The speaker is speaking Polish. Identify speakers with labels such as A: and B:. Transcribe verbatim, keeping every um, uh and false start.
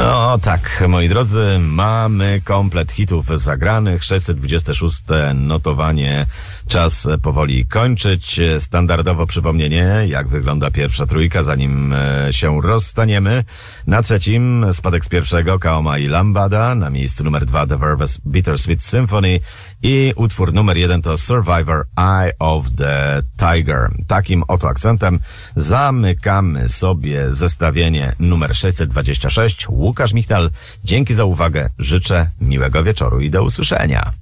A: No tak, moi drodzy, mamy komplet hitów zagranych, sześćset dwudzieste szóste notowanie, czas powoli kończyć. Standardowo przypomnienie, jak wygląda pierwsza trójka, zanim się rozstaniemy. Na trzecim spadek z pierwszego, Kaoma i Lambada, na miejscu numer dwa The Verve's Bittersweet Symphony i utwór numer jeden to Survivor Eye of the Tiger. Takim oto akcentem zamykamy sobie zestawienie numer sześćset dwadzieścia sześć. Łukasz Michtal, dzięki za uwagę, życzę miłego wieczoru i do usłyszenia.